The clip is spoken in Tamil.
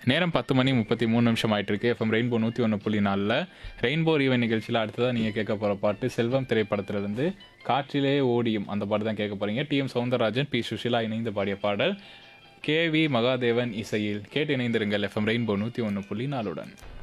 நேரம் 10:33 ஆயிட்டிருக்கு. எஃப்எம் ரெயின்போ 101.4ல ரெயின்போ ஈவன் நிகழ்ச்சியில அடுத்ததா நீங்க கேட்க போற பாட்டு செல்வம் திரைப்படத்திலிருந்து காற்றிலே ஓடியும் அந்த பாட்டு தான் கேட்க போறீங்க. டி.எம். சௌந்தரராஜன், பி. சுஷீலா இணைந்து பாடிய பாடல். கே.வி. மகாதேவன் இசையில் கேட்டு இணைந்திருங்கள் எஃப்எம் ரெயின்போ 101.4உடன்.